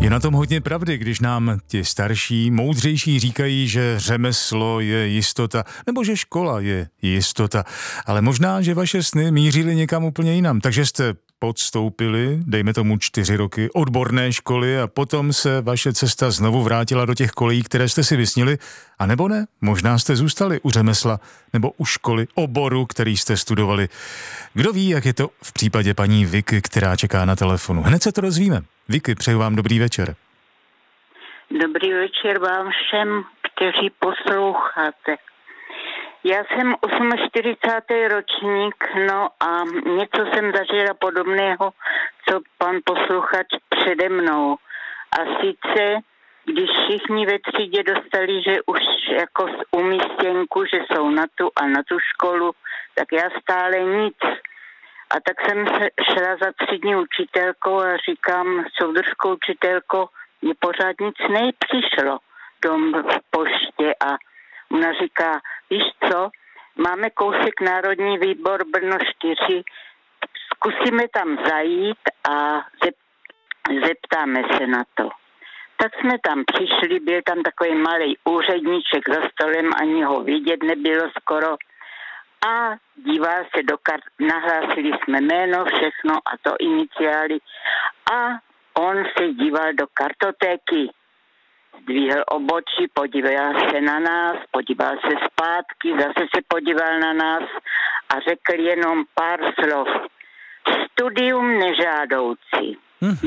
Je na tom hodně pravdy, když nám ti starší, moudřejší říkají, že řemeslo je jistota, nebo že škola je jistota. Ale možná, že vaše sny mířily někam úplně jinam, takže jste podstoupili, dejme tomu 4 roky, odborné školy a potom se vaše cesta znovu vrátila do těch kolejí, které jste si vysnili, a nebo ne, možná jste zůstali u řemesla nebo u školy, oboru, který jste studovali. Kdo ví, jak je to v případě paní Vicky, která čeká na telefonu. Hned se to rozvíme. Vicky, přeju vám dobrý večer. Dobrý večer vám všem, kteří posloucháte. Já jsem 48. ročník, no a něco jsem zažila podobného, co pan posluchač přede mnou. A sice, když všichni ve třídě dostali, že už jako z umístěnku, že jsou na tu školu, tak já stále nic. A tak jsem šla za třídní učitelkou a říkám, soudržkou učitelko, mně pořád nic nepřišlo v poště. A ona říká, víš co, máme kousek Národní výbor Brno 4, zkusíme tam zajít a zeptáme se na to. Tak jsme tam přišli, byl tam takový malý úředníček za stolem, ani ho vidět nebylo skoro. A díval se do nahlásili jsme jméno, všechno a to iniciály. A on se díval do kartotéky. Zdvihl obočí, podíval se na nás, podíval se zpátky, zase se podíval na nás a řekl jenom pár slov. Studium nežádoucí.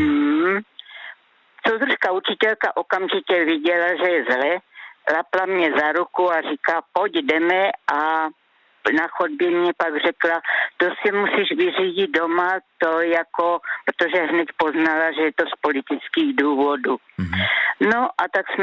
Soudržská učitelka okamžitě viděla, že je zle, lapla mě za ruku a říká, pojď jdeme, a na chodbě mě pak řekla, to si musíš vyřídit doma, to jako, protože hned poznala, že je to z politických důvodů. No a tak jsme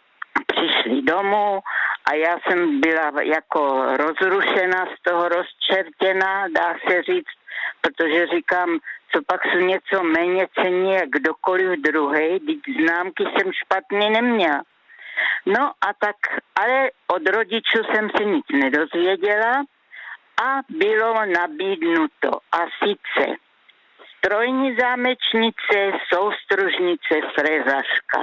přišli domů a já jsem byla jako rozrušena, z toho rozčertěná, dá se říct, protože říkám, co pak jsou něco méně cenní jak kdokoliv druhej, teď známky jsem špatně neměla. No a tak, ale od rodičů jsem se nic nedozvěděla a bylo nabídnuto. A sice strojní zámečnice, soustružnice, frezařka.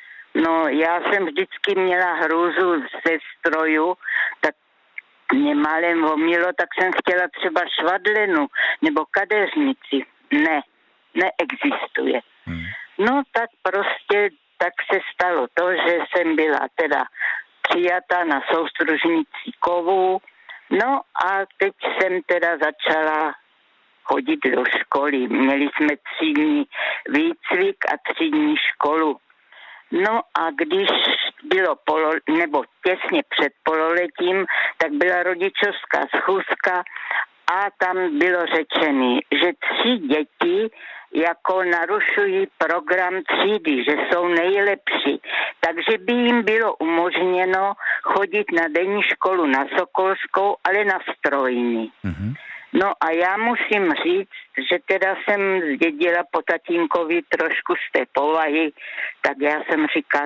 No já jsem vždycky měla hrůzu ze strojů, tak mě málem omilo, tak jsem chtěla třeba švadlenu nebo kadeřnici. Ne, neexistuje. No tak prostě tak se stalo to, že jsem byla teda přijata na soustružnici kovů. No a teď jsem teda začala chodit do školy. Měli jsme 3 výcvik a 3 školu. No a když bylo nebo těsně před pololetím, tak byla rodičovská schůzka a tam bylo řečené, že 3 děti jako narušují program třídy, že jsou nejlepší. Takže by jim bylo umožněno chodit na denní školu na Sokolskou, ale na strojní. No a já musím říct, že teda jsem zdědila po tatínkovi trošku z té povahy, tak já jsem říkala,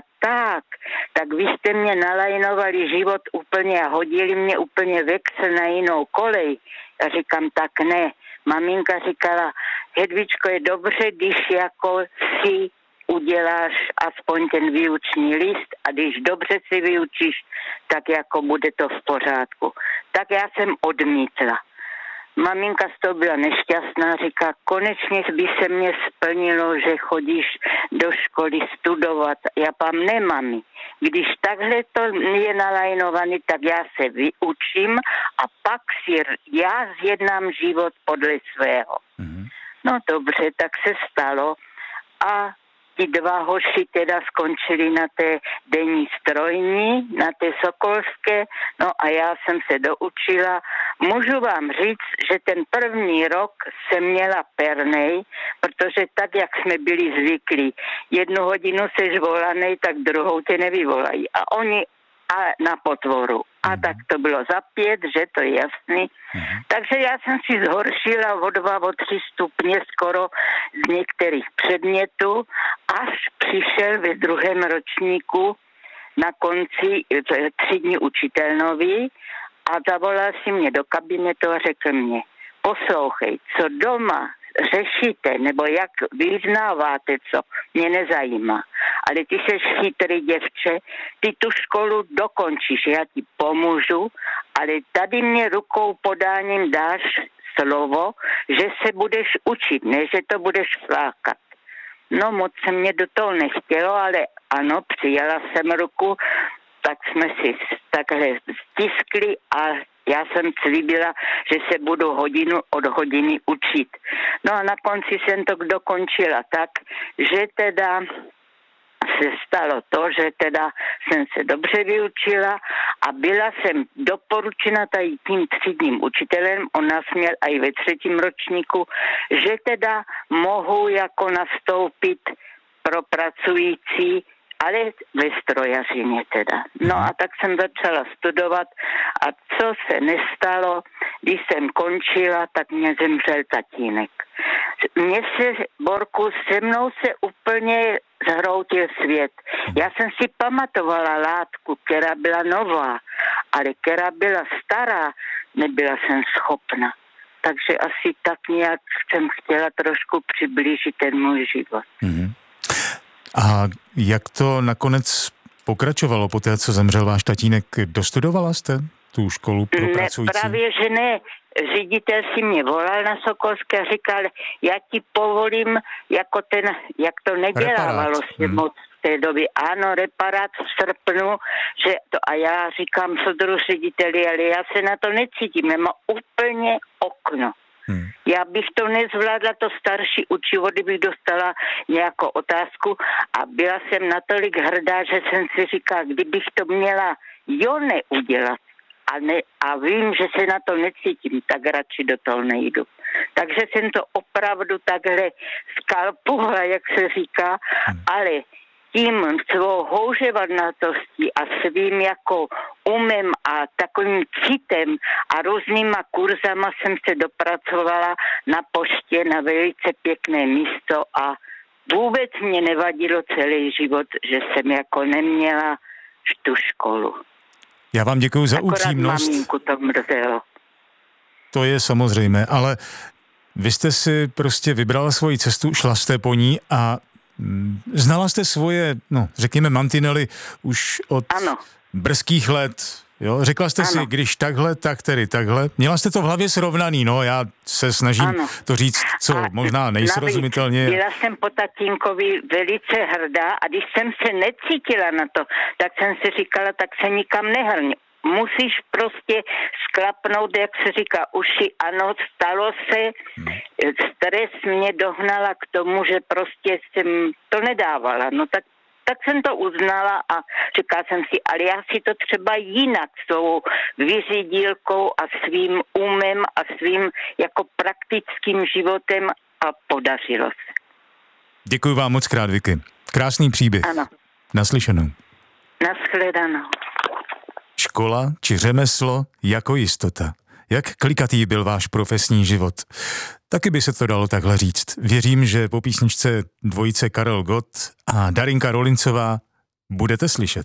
tak vy jste mě nalajnovali život úplně a hodili mě úplně veksel na jinou kolej. Já říkám, tak ne. Maminka říkala, Hedvičko, je dobře, když jako si uděláš aspoň ten výuční list a když dobře si vyučíš, tak jako bude to v pořádku. Tak já jsem odmítla. Maminka z toho byla nešťastná, říká, konečně by se mě splnilo, že chodíš do školy studovat. Já pám, ne mami, když takhle to je nalajnovaný, tak já se vyučím a pak si já zjednám život podle svého. No dobře, tak se stalo a ti 2 hoši teda skončili na té denní strojní, na té Sokolské, no a já jsem se doučila. Můžu vám říct, že ten 1. rok jsem měla pernej, protože tak, jak jsme byli zvyklí, 1 hodinu seš volanej, tak druhou tě nevyvolají. A oni na potvoru. A tak to bylo za 5, že to je jasný. Takže já jsem si zhoršila o 2, o 3 stupně skoro z některých předmětů, až přišel ve 2. ročníku na konci třídní učitel nový a zavolal si mě do kabinetu a řekl mě, poslouchej, co doma řešíte, nebo jak vyznáváte, co mě nezajímá. Ale ty seš chytrý děvče, ty tu školu dokončíš, já ti pomůžu, ale tady mě rukou podáním dáš slovo, že se budeš učit, ne, že to budeš flákat. No moc se mě do toho nechtělo, ale ano, přijala jsem ruku, tak jsme si takhle stiskli a já jsem slíbila, že se budu hodinu od hodiny učit. No a na konci jsem to dokončila tak, že teda se stalo to, že teda jsem se dobře vyučila a byla jsem doporučena tady tím třídním učitelem, on nás měl i ve 3. ročníku, že teda mohu jako nastoupit pro pracující, ale ve strojařině teda. No a tak jsem začala studovat a co se nestalo, když jsem končila, tak mě zemřel tatínek. Borku, se mnou se úplně zhroutil svět. Já jsem si pamatovala látku, která byla nová, ale která byla stará, nebyla jsem schopna. Takže asi tak nějak jsem chtěla trošku přiblížit ten můj život. Mm-hmm. A jak to nakonec pokračovalo po té, co zemřel váš tatínek? Dostudovala jste tu školu pro pracující? Ne, právě že ne. Ředitel si mě volal na Sokolské a říkal, já ti povolím jako ten, jak to nedělávalo se moc v té době. Ano, reparát v srpnu, že to, a já říkám soudru řediteli, ale já se na to necítím, já mám úplně okno. Já bych to nezvládla, to starší učivo, kdybych dostala nějakou otázku a byla jsem natolik hrdá, že jsem si říkala, kdybych to měla neudělat a vím, že se na to necítím, tak radši do toho nejdu. Takže jsem to opravdu takhle skalpovala, jak se říká, ale tím svou houževnatostí a svým jako umem a takovým citem a různýma kurzama jsem se dopracovala na poště na velice pěkné místo a vůbec mě nevadilo celý život, že jsem jako neměla tu školu. Já vám děkuju za upřímnost. Maminku to mrzelo. To je samozřejmé, ale vy jste si prostě vybrala svoji cestu, šla jste po ní a znala jste svoje, řekněme, mantinely už od brzkých let, jo? Řekla jste si, když takhle, tak tedy takhle. Měla jste to v hlavě srovnaný, já se snažím to říct, co možná nejsrozumitelně. Byla jsem po tatínkovi velice hrdá a když jsem se necítila na to, tak jsem si říkala, tak se nikam nehrň. Musíš prostě sklapnout, jak se říká, uši. Ano, stalo se, stres mě dohnala k tomu, že prostě jsem to nedávala. No tak jsem to uznala a říkala jsem si, ale já si to třeba jinak svou vyřídílkou a svým umem a svým jako praktickým životem a podařilo se. Děkuji vám moc krát, Vicky. Krásný příběh. Ano. Naslyšenou. Nashledanou. Škola či řemeslo jako jistota. Jak klikatý byl váš profesní život? Taky by se to dalo takhle říct. Věřím, že po písničce dvojice Karel Gott a Darinka Rolincová budete slyšet.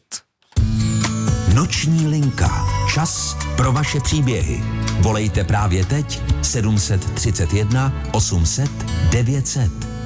Noční linka. Čas pro vaše příběhy. Volejte právě teď 731 800 900.